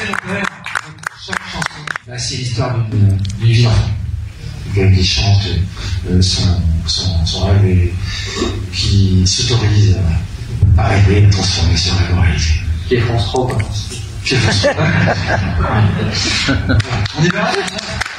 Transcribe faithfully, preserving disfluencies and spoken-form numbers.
Père, chaque chanson, bah, c'est l'histoire d'une vie d'enfant. Quelqu'un qui chante euh, son, son, son rêve et qui s'autorise à rêver, à transformer ce rêve en réalité. Qui est France trois, quoi. Qui est France trois. On est bien là,